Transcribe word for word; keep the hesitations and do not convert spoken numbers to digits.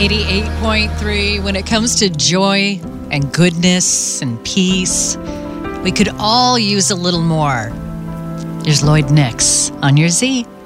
eighty-eight point three. When it comes to joy and goodness and peace, we could all use a little more. There's Lloyd Nix on your Z.